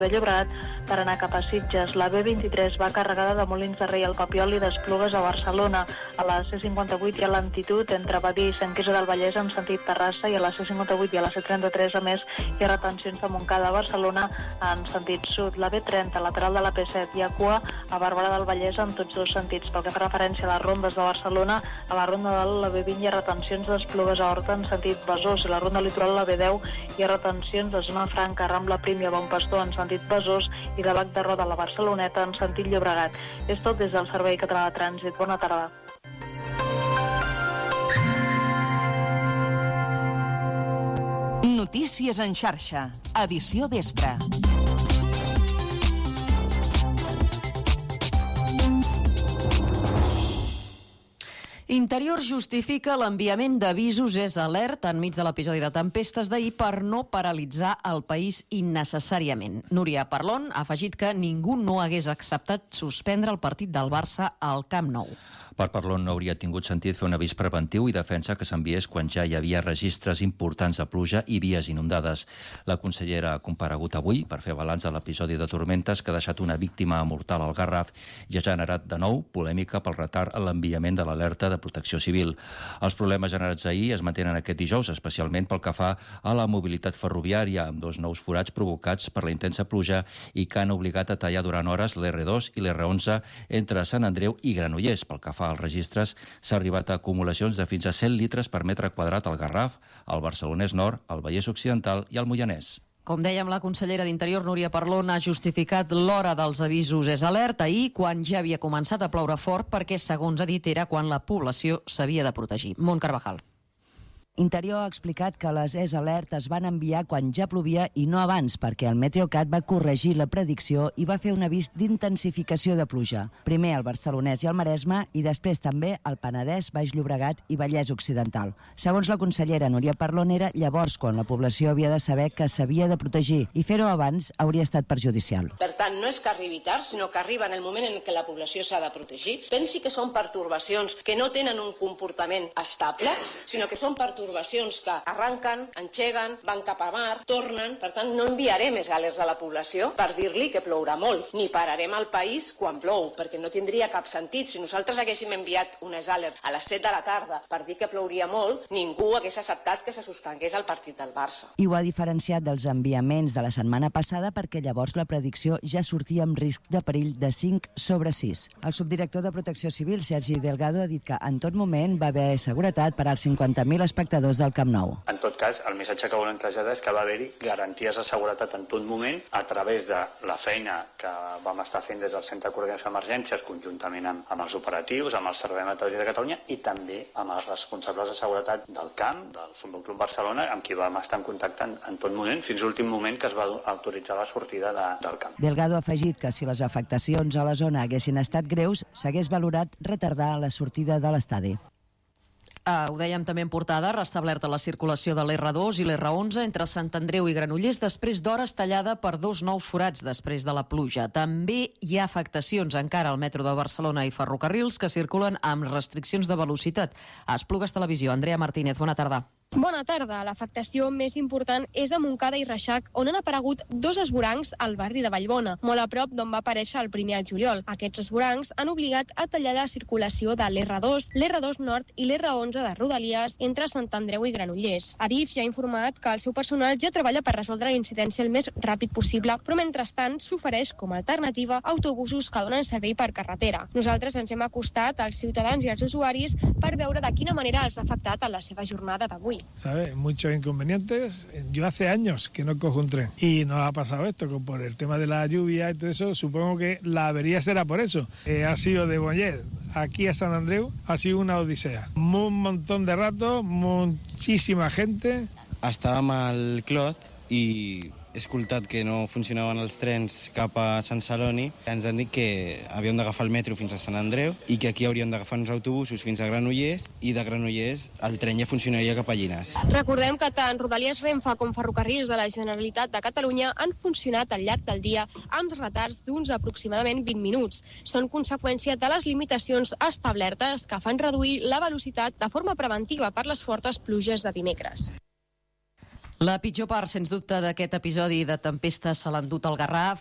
de Llobregat per anar cap a Sitges. La B23 va carregada de Molins de Rei al Papiol i d'Esplugues a Barcelona. A la C58 hi ha lentitud entre Badia i Sant Quirze del Vallès en sentit Terrassa, i a la C58 i a la C33 a més hi ha retencions de Montcada a Barcelona en sentit sud. La B30, lateral de la P7, hi ha cua a Barberà del Vallès en tots dos sentits. Pel que fa referència a les rondes de Barcelona, a la ronda de la B20 hi ha retencions d'Esplugues a Horta en sentit Besòs, i a la ronda litoral la B10 hi ha retencions de Zona Franca, Rambla Prim i a Bon Pastor en sentit Besòs i de Bac de Roda a la Barceloneta en sentit Llobregat. És tot des del Servei Català de Trànsit. Bona tarda. Notícies en xarxa, edició vespre. Interior justifica l'enviament d'avisos és alert enmig de l'episodi de tempestes d'ahir per no paralitzar el país innecessàriament. Núria Parlon ha afegit que ningú no hagués acceptat suspendre el partit del Barça al Camp Nou. Per Parlon no hauria tingut sentit fer un avís preventiu i defensa que s'enviés quan ja hi havia registres importants de pluja i vies inundades. La consellera ha comparegut avui per fer balanç de l'episodi de tormentes que ha deixat una víctima mortal al Garraf i ha generat de nou polèmica pel retard en l'enviament de l'alerta de protecció civil. Els problemes generats ahir es mantenen aquest dijous, especialment pel que fa a la mobilitat ferroviària, amb dos nous forats provocats per la intensa pluja i que han obligat a tallar durant hores l'R2 i l'R11 entre Sant Andreu i Granollers. Pel que fa als registres, s'ha arribat a acumulacions de fins a 100 litres per metre quadrat al Garraf, al Barcelonès Nord, al Vallès Occidental i al Moianès. Com dèiem, la consellera d'Interior, Núria Parlon, ha justificat l'hora dels avisos és alert ahir, quan ja havia començat a ploure fort, perquè, segons ha dit, era quan la població s'havia de protegir. Mont Carvajal. Interior ha explicat que les ES Alert es van enviar quan ja plovia i no abans, perquè el Meteocat va corregir la predicció i va fer un avís d'intensificació de pluja. Primer al Barcelonès i al Maresme i després també al Penedès, Baix Llobregat i Vallès Occidental. Segons la consellera Núria Parlon, era llavors quan la població havia de saber que s'havia de protegir i fer-ho abans hauria estat perjudicial. Per tant, no és que arribi tard, sinó que arriba en el moment en què la població s'ha de protegir. Pensi que són pertorbacions que no tenen un comportament estable, sinó que són pertorbacions que arranquen, engeguen, van cap a mar, tornen. Per tant, no enviarem més alerts a la població per dir-li que plourà molt, ni pararem el país quan plou, perquè no tindria cap sentit. Si nosaltres haguéssim enviat unes alerts a les 7 de la tarda per dir que plouria molt, ningú hagués acceptat que se suspengués el partit del Barça. I ho ha diferenciat dels enviaments de la setmana passada perquè llavors la predicció ja sortia amb risc de perill de 5/6. El subdirector de Protecció Civil, Sergi Delgado, ha dit que en tot moment va haver seguretat per als 50.000 espectadors del Camp Nou. En tot cas, el missatge que volem traslladar és que va haver-hi garanties de seguretat en tot moment a través de la feina que vam estar fent des del Centre de Coordinació d'Emergències conjuntament amb els operatius, amb el Servei Meteorològic de Catalunya i també amb els responsables de seguretat del camp, del Futbol Club Barcelona, amb qui vam estar en contacte en tot moment, fins a l'últim moment que es va autoritzar la sortida del camp. Delgado ha afegit que si les afectacions a la zona haguessin estat greus, s'hagués valorat retardar la sortida de l'estadi. Ho dèiem també en portada, restablerta la circulació de l'R2 i l'R11 entre Sant Andreu i Granollers després d'hores tallada per dos nous forats després de la pluja. També hi ha afectacions encara al metro de Barcelona i ferrocarrils que circulen amb restriccions de velocitat. A Esplugues Televisió, Andrea Martínez, bona tarda. Bona tarda. L'afectació més important és a Montcada i Reixac, on han aparegut dos esvorancs al barri de Vallbona, molt a prop d'on va aparèixer el primer al juliol. Aquests esvorancs han obligat a tallar la circulació de l'R2, l'R2 Nord i l'R11 de Rodalies entre Sant Andreu i Granollers. Adif ja ha informat que el seu personal ja treballa per resoldre la incidència el més ràpid possible, però mentrestant s'ofereix com a alternativa autobusos que donen servei per carretera. Nosaltres ens hem acostat als ciutadans i als usuaris per veure de quina manera els ha afectat en la seva jornada d'avui. ¿Sabes? Muchos inconvenientes. Yo hace años que no cojo un tren y nos ha pasado esto, que por el tema de la lluvia y todo eso, supongo que la avería será por eso. Ha sido de Boyer aquí a San Andreu, ha sido una odisea. Un montón de rato, muchísima gente. Estàvem al Clot i he escoltat que no funcionaven els trens cap a Sant Celoni. Ens han dit que havíem d'agafar el metro fins a Sant Andreu i que aquí hauríem d'agafar uns autobusos fins a Granollers i de Granollers el tren ja funcionaria cap a Llinars. Recordem que tant Rodalies Renfe com ferrocarrils de la Generalitat de Catalunya han funcionat al llarg del dia amb retards d'uns aproximadament 20 minuts. Són conseqüència de les limitacions establertes que fan reduir la velocitat de forma preventiva per les fortes pluges de dimecres. La pitjor part, sens dubte, d'aquest episodi de tempesta se l'ha endut el Garraf.